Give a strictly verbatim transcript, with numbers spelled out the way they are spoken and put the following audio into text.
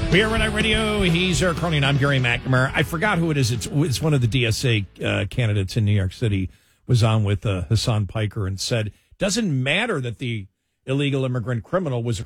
We are Red Eye Radio. He's Eric Cronin. I'm Gary McNamara. I forgot who it is. It's, it's one of the D S A uh, candidates in New York City was on with uh, Hassan Piker and said, doesn't matter that the illegal immigrant criminal was